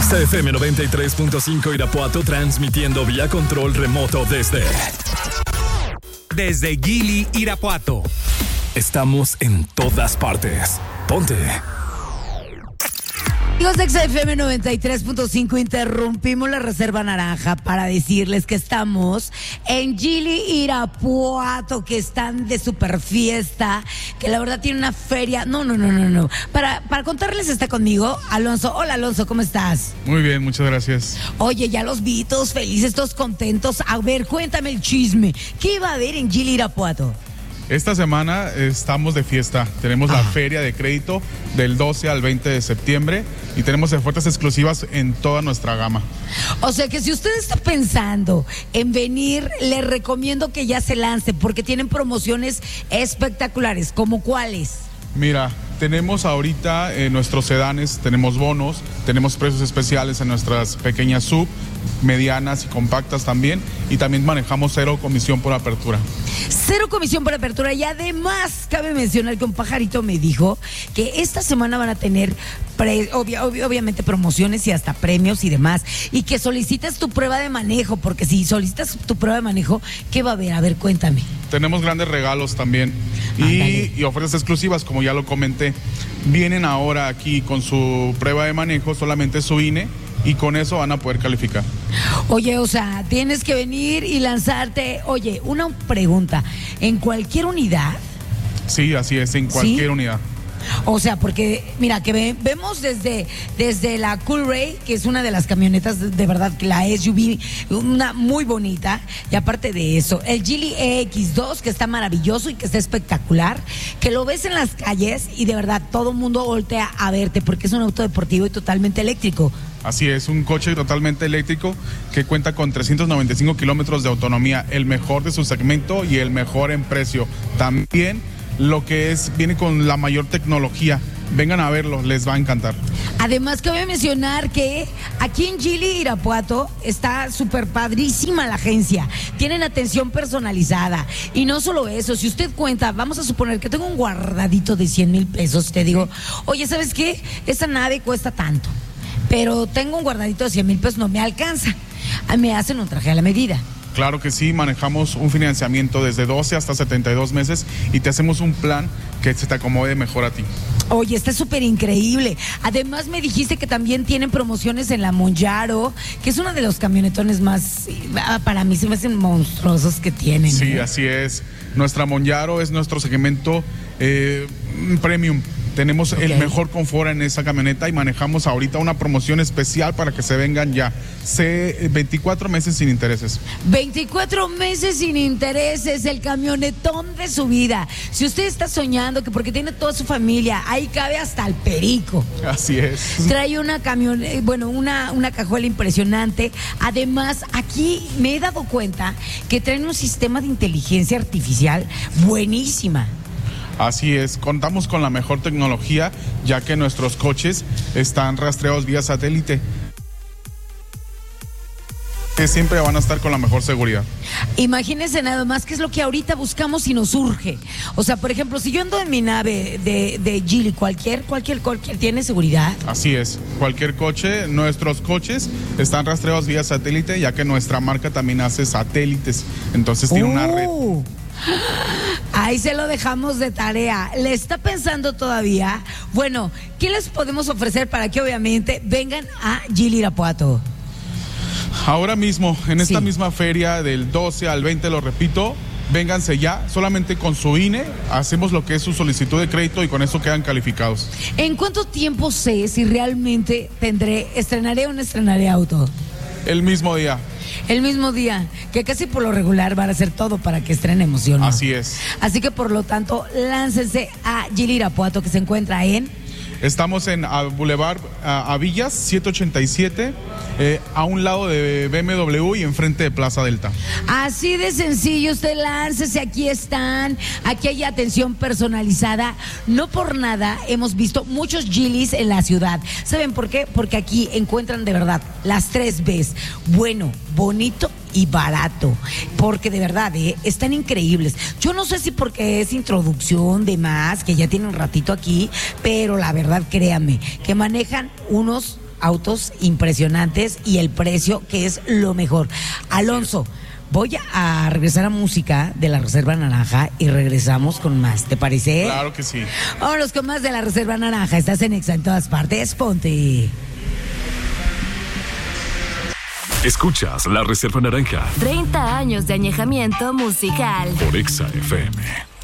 XFM 93.5 Irapuato, transmitiendo vía control remoto desde Gili, Irapuato. Estamos en todas partes. Ponte. Amigos de XFM 93.5, interrumpimos la Reserva Naranja para decirles que estamos en Gili, Irapuato, que están de super fiesta, que la verdad tiene una feria. No. Para contarles está conmigo Alonso. Hola Alonso, ¿cómo estás? Muy bien, muchas gracias. Oye, ya los vi todos felices, todos contentos. A ver, cuéntame el chisme. ¿Qué iba a haber en Gili, Irapuato? Esta semana estamos de fiesta. Tenemos la feria de crédito del 12 al 20 de septiembre y tenemos ofertas exclusivas en toda nuestra gama. O sea que si usted está pensando en venir, le recomiendo que ya se lance porque tienen promociones espectaculares. ¿Cómo cuáles? Mira, tenemos ahorita nuestros sedanes, tenemos bonos, tenemos precios especiales en nuestras pequeñas sub, medianas y compactas también, y también manejamos 0 comisión por apertura. 0 comisión por apertura, y además cabe mencionar que un pajarito me dijo que esta semana van a tener obviamente promociones y hasta premios y demás, y que solicites tu prueba de manejo, porque si solicitas tu prueba de manejo, ¿qué va a haber? A ver, cuéntame. Tenemos grandes regalos también y ofertas exclusivas, como ya lo comenté. Vienen ahora aquí con su prueba de manejo, solamente su INE, y con eso van a poder calificar. Oye, o sea, tienes que venir y lanzarte. Oye, una pregunta, ¿en cualquier unidad? Sí, así es, en cualquier unidad. O sea, porque, mira, que vemos desde la Cool Ray, que es una de las camionetas, de verdad, la SUV, una muy bonita, y aparte de eso, el Geely EX2, que está maravilloso y que está espectacular, que lo ves en las calles y de verdad todo el mundo voltea a verte, porque es un auto deportivo y totalmente eléctrico. Así es, un coche totalmente eléctrico que cuenta con 395 kilómetros de autonomía, el mejor de su segmento y el mejor en precio. También lo que viene con la mayor tecnología. Vengan a verlo, les va a encantar. Además, cabe mencionar que aquí en Gili, Irapuato, está súper padrísima la agencia. Tienen atención personalizada. Y no solo eso, si usted cuenta, vamos a suponer que tengo un guardadito de 100,000 pesos, te digo, oye, ¿sabes qué? Esta nave cuesta tanto, pero tengo un guardadito de 100,000 pesos, no me alcanza. Me hacen un traje a la medida. Claro que sí, manejamos un financiamiento desde 12 hasta 72 meses y te hacemos un plan que se te acomode mejor a ti. Oye, está súper increíble. Además me dijiste que también tienen promociones en la Monjaro, que es uno de los camionetones más, para mí se me hacen monstruosos que tienen. Sí, así es. Nuestra Monjaro es nuestro segmento premium. Tenemos el mejor confort en esa camioneta y manejamos ahorita una promoción especial para que se vengan ya. 24 meses sin intereses. 24 meses sin intereses, el camionetón de su vida. Si usted está soñando que porque tiene toda su familia, ahí cabe hasta el perico. Así es. Trae una una cajuela impresionante. Además, aquí me he dado cuenta que traen un sistema de inteligencia artificial buenísima. Así es, contamos con la mejor tecnología, ya que nuestros coches están rastreados vía satélite, que siempre van a estar con la mejor seguridad. Imagínense nada más qué es lo que ahorita buscamos y nos urge. O sea, por ejemplo, si yo ando en mi nave de Geely, cualquier tiene seguridad. Así es, cualquier coche, nuestros coches están rastreados vía satélite, ya que nuestra marca también hace satélites, entonces tiene una red. Ahí se lo dejamos de tarea. ¿Le está pensando todavía? Bueno, ¿qué les podemos ofrecer para que obviamente vengan a Gili, Irapuato? Ahora mismo, en esta misma feria del 12 al 20, lo repito, vénganse ya, solamente con su INE, hacemos lo que es su solicitud de crédito y con eso quedan calificados. ¿En cuánto tiempo sé si realmente estrenaré o no estrenaré auto? El mismo día. El mismo día, que casi por lo regular van a hacer todo para que estrenen, ¿sí o no? Así es. Así que por lo tanto, láncense a Gili, Irapuato, que se encuentra en... Estamos en Boulevard Avillas 787, a un lado de BMW y enfrente de Plaza Delta. Así de sencillo, usted láncese, aquí están, aquí hay atención personalizada. No por nada hemos visto muchos Gilis en la ciudad. ¿Saben por qué? Porque aquí encuentran de verdad las 3 Bs: bueno, bonito y barato, porque de verdad están increíbles. Yo no sé si porque es introducción de más, que ya tiene un ratito aquí, pero la verdad, créanme, que manejan unos autos impresionantes y el precio que es lo mejor. Alonso, voy a regresar a música de la Reserva Naranja y regresamos con más, ¿te parece? Claro que sí. Vámonos con más de la Reserva Naranja. Estás en Exa en todas partes, ponte. Escuchas la Reserva Naranja 30 años de añejamiento musical. por Exa FM.